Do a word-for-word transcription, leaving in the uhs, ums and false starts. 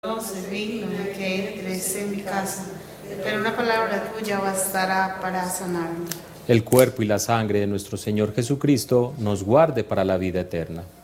No soy digno de que entres en mi casa, pero una palabra tuya bastará para sanarme. El cuerpo y la sangre de nuestro Señor Jesucristo nos guarde para la vida eterna.